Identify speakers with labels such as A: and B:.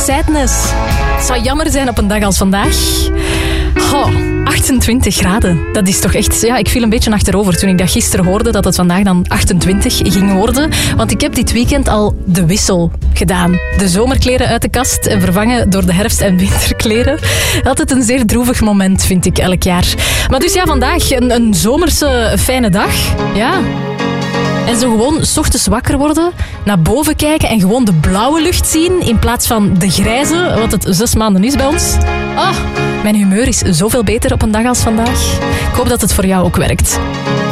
A: sadness. Het zou jammer zijn op een dag als vandaag. 28 graden. Dat is toch echt... Ja, ik viel een beetje achterover toen ik dat gisteren hoorde, dat het vandaag dan 28 ging worden. Want ik heb dit weekend al de wissel gedaan. De zomerkleren uit de kast en vervangen door de herfst- en winterkleren. Altijd een zeer droevig moment, vind ik, elk jaar. Maar dus ja, vandaag een zomerse fijne dag. Ja... En zo gewoon 's ochtends wakker worden, naar boven kijken en gewoon de blauwe lucht zien in plaats van de grijze, wat het 6 maanden is bij ons. Mijn humeur is zoveel beter op een dag als vandaag. Ik hoop dat het voor jou ook werkt.